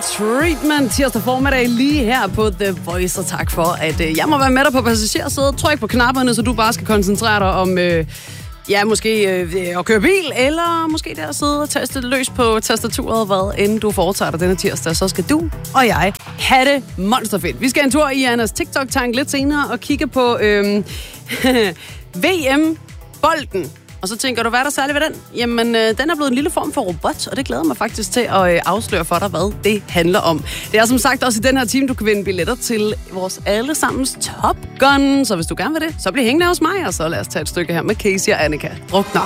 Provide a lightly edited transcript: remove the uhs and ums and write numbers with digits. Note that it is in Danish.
Treatment tirsdag formiddag lige her på The Voice, og tak for, at jeg må være med dig på passagersædet. Tryk på knapperne, så du bare skal koncentrere dig om, måske at køre bil, eller måske der sidde og taste løs på tastaturet, hvad end du foretager dig denne tirsdag, så skal du og jeg have det monsterfedt. Vi skal en tur i Annas TikTok-tank lidt senere og kigge på VM-bolden. Og så tænker du, hvad er der særligt ved den? Jamen, den er blevet en lille form for robot, og det glæder mig faktisk til at afsløre for dig, hvad det handler om. Det er som sagt også i den her time, du kan vinde billetter til vores allesammens Top Gun. Så hvis du gerne vil det, så bliv hængende hos mig, og så lad os tage et stykke her med Casey og Annika. Drukner.